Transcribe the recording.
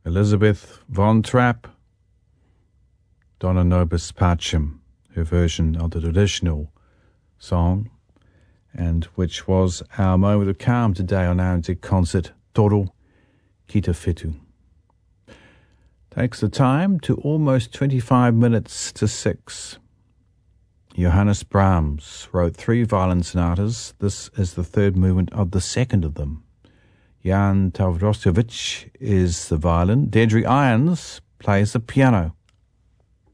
Elizabeth von Trapp, Dona Nobis Pacem, her version of the traditional song, and which was our moment of calm today on our concert, Toro Kita Fitu. Takes the time to almost 25 minutes to 6. Johannes Brahms wrote 3 violin sonatas. This is the third movement of the second of them. Jan Tavrostovic is the violin. Deirdre Irons plays the piano.